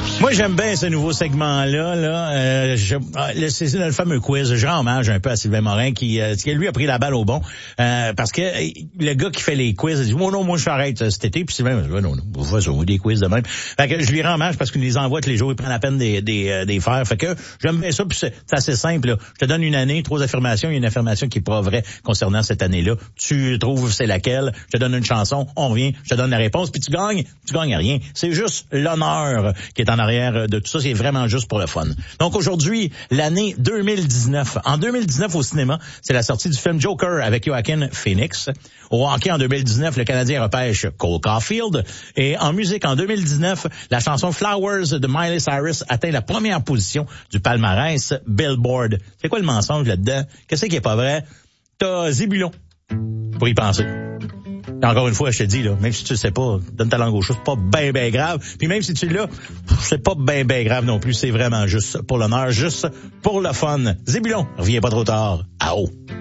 Moi, j'aime bien ce nouveau segment-là. C'est le fameux quiz. Je rends hommage un peu à Sylvain Morin qui lui a pris la balle au bon. Parce que le gars qui fait les quiz, il dit moi je t'arrête cet été. Puis Sylvain, non, vous faites ça, des quiz de même. Fait que je lui rends hommage parce qu'il les envoie tous les jours, il prend la peine des faire. Fait que j'aime bien ça. Puis c'est assez simple. Là. Je te donne une année, 3 affirmations. Il y a une affirmation qui est pas vraie concernant cette année-là. Tu trouves c'est laquelle? Je te donne une chanson, on revient, je te donne la réponse, puis tu gagnes rien. C'est juste l'honneur qui est en arrière de tout ça. C'est vraiment juste pour le fun. Donc aujourd'hui, l'année 2019. En 2019 au cinéma, c'est la sortie du film Joker avec Joaquin Phoenix. Au hockey en 2019, le Canadien repêche Cole Caulfield. Et en musique en 2019, la chanson Flowers de Miley Cyrus atteint la première position du palmarès Billboard. C'est quoi le mensonge là-dedans? Qu'est-ce qui est pas vrai? T'as Zébulon pour y penser. Encore une fois, je te dis, là, même si tu le sais pas, donne ta langue aux choses, c'est pas ben grave. Puis même si tu l'as, c'est pas ben grave non plus. C'est vraiment juste pour l'honneur, juste pour le fun. Zébulon, reviens pas trop tard. À haut.